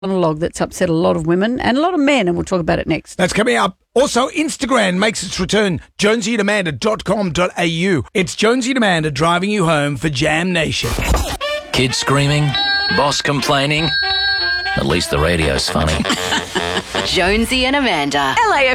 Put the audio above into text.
monologue that's upset a lot of women and a lot of men, and we'll talk about it next. That's coming up. Also, Instagram makes its return, jonesyandamanda.com.au. It's Jonesy and Amanda driving you home for Jam Nation. Kids screaming, boss complaining. At least the radio's funny. Jonesy and Amanda.